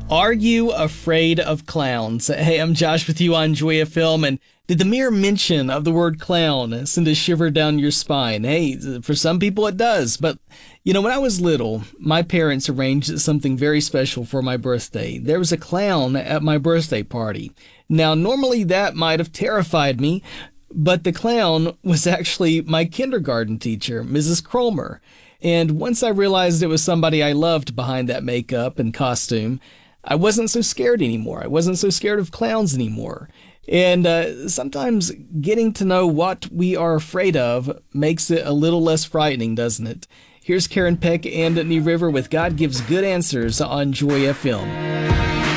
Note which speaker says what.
Speaker 1: Are you afraid of clowns? Hey, I'm Josh with you on Joy FM, and did the mere mention of the word clown send a shiver down your spine? Hey, for some people it does, but when I was little, my parents arranged something very special for my birthday. There was a clown at my birthday party. Now, normally that might have terrified me, but the clown was actually my kindergarten teacher, Mrs. Cromer. And once I realized it was somebody I loved behind that makeup and costume, I wasn't so scared anymore. I wasn't so scared of clowns anymore. And sometimes getting to know what we are afraid of makes it a little less frightening, doesn't it? Here's Karen Peck and New River with God Gives Good Answers on Joy FM.